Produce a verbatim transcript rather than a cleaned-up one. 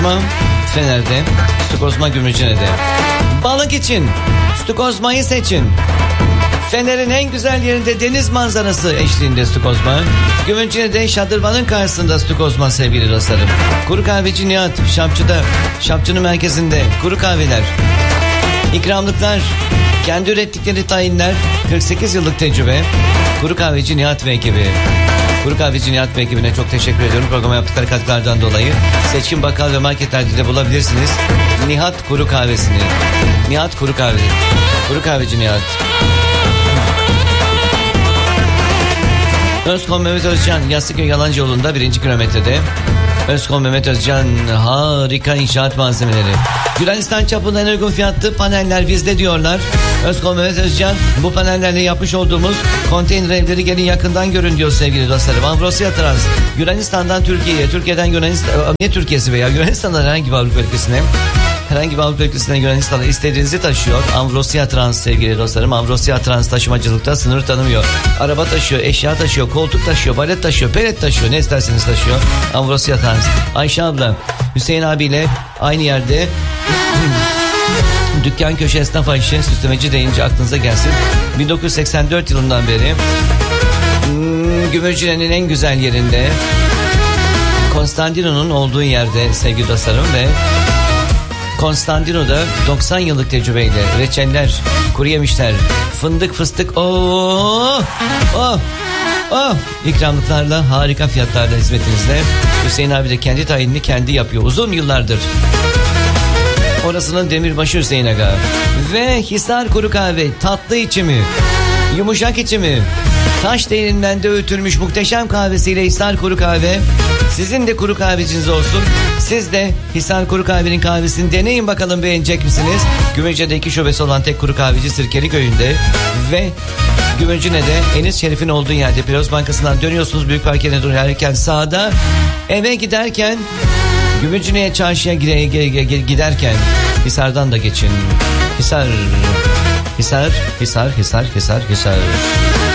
Fener'de, Stukozma Gümrücine'de. Balık için Stukozma'yı seçin. Fener'in en güzel yerinde deniz manzarası eşliğinde Stukozma. Gümrücine'de şadırvanın karşısında Stukozma sevgili dostlarım. Kuru kahveci Nihat, Şapçı'da, Şapçı'nın merkezinde kuru kahveler, ikramlıklar, kendi ürettikleri tayinler, kırk sekiz yıllık tecrübe. Kuru kahveci Nihat ve ekibi. Kuru kahveci Nihat ve ekibine çok teşekkür ediyorum. Programa yaptıkları katkılardan dolayı. Seçkin bakkal ve marketlerde de bulabilirsiniz. Nihat Kuru Kahvesi'ni. Nihat Kuru Kahve. Kuru kahveci Nihat. Özkol Mehmet Özcan, Yastıköy Yalancıoğlu'nda birinci kilometrede. Özkol Mehmet Özcan, harika inşaat malzemeleri. Yunanistan çapında en uygun fiyatlı paneller bizde diyorlar. Özkol Mehmet Özcan, bu panellerle yapmış olduğumuz konteyner evleri gelin yakından görün diyor sevgili dostlarım. Ambrosya Trans, Yunanistan'dan Türkiye'ye, Türkiye'den Yunanistan, ne Türkiye'si veya Yunanistan'dan herhangi bir Avrupa ülkesine, herhangi bir Avrupa ülkesinden Yunanistan'a istediğinizi taşıyor. Ambrosya Trans sevgili dostlarım. Ambrosya Trans taşımacılıkta sınır tanımıyor. Araba taşıyor, eşya taşıyor, koltuk taşıyor, balet taşıyor, pelet taşıyor. Ne isterseniz taşıyor. Ambrosya Trans. Ayşe abla, Hüseyin abiyle aynı yerde dükkan köşe esnaf Ayşe, süslemeci deyince aklınıza gelsin. bin dokuz yüz seksen dört yılından beri hmm, Gümrücine'nin en güzel yerinde, Konstantino'nun olduğu yerde sevgili dostlarım ve Konstantino'da doksan yıllık tecrübeyle reçeller, kuru yemişler, fındık, fıstık, oh, oh, oh, ikramlıklarla, harika fiyatlarla hizmetinizde. Hüseyin abi de kendi tayinini kendi yapıyor uzun yıllardır. Orasının demirbaşı Hüseyin Aga. Ve Hisar Kuru Kahve, tatlı içimi, yumuşak içimi, taş değirmende öğütülmüş muhteşem kahvesiyle Hisar Kuru Kahve. Sizin de kuru kahveciniz olsun. Siz de Hisar Kuru Kahve'nin kahvesini deneyin bakalım, beğenecek misiniz? Gümrüce'de iki şubesi olan tek kuru kahveci Sirkeli Köyü'nde ve Gümrücine'de Enis Şerif'in olduğu yerde Peroz Bankası'ndan dönüyorsunuz. Büyük Parkı'na doğru ilerlerken sağda, eve giderken Gümrücine'ye, çarşıya giderken Hisar'dan da geçin. Hisar, Hisar, Hisar, Hisar, Hisar, Hisar.